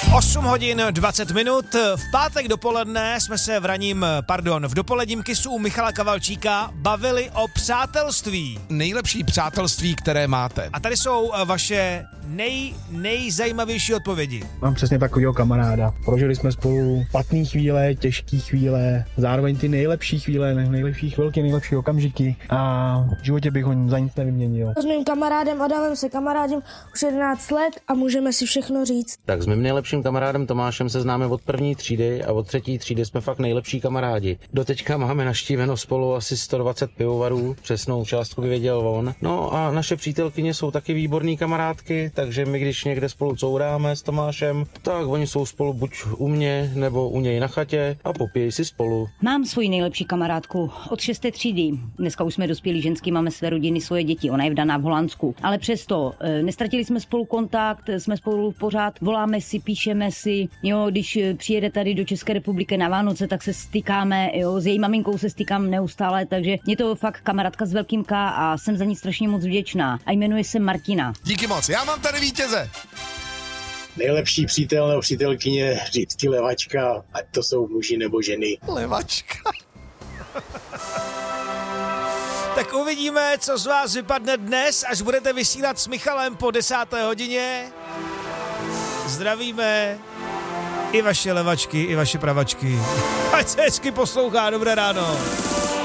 8 hodin 20 minut. V pátek dopoledne jsme se v dopoledním kisu u Michala Kavalčíka bavili o přátelství. Nejlepší přátelství, které máte. A tady jsou vaše nejzajímavější odpovědi. Mám přesně takovýho kamaráda. Prožili jsme spolu špatné chvíle, těžké chvíle, zároveň ty nejlepší chvíle, nejlepší chvilky, nejlepší okamžiky a v životě bych ho za nic nevyměnil. S mým kamarádem Adamem se kamarádím už 11 let a můžeme si všechno říct. Tak s mým nejlepším kamarádem Tomášem se známe od první třídy a od třetí třídy jsme fakt nejlepší kamarádi. Doteďka máme naštíveno spolu asi 120 pivovarů, přesnou částku by věděl on. No a naše přítelkyně jsou taky výborný kamarádky, takže my když někde spolu couráme s Tomášem, tak oni jsou spolu buď u mě nebo u něj na chatě a popíjí si spolu. Mám svoji nejlepší kamarádku od 6. třídy. Dneska už jsme dospělí ženský, máme své rodiny, svoje děti. Ona je vdaná v Holandsku. Ale přesto nestratili jsme spolu kontakt, jsme spolu pořád, voláme si, píšeme si. Jo, když přijede tady do České republiky na Vánoce, tak se stykáme, jo, s její maminkou se stykám neustále, takže je to fakt kamarádka s velkým K a jsem za ní strašně moc vděčná. A jmenuje se Martina. Díky moc, já mám tady vítěze. Nejlepší přítel nebo přítelkyně vždycky levačka, ať to jsou muži nebo ženy. Levačka. Tak uvidíme, co z vás vypadne dnes, až budete vysílat s Michalem po 10. hodině. Zdravíme i vaše levačky, i vaše pravačky. Ať se hezky poslouchá, dobré ráno.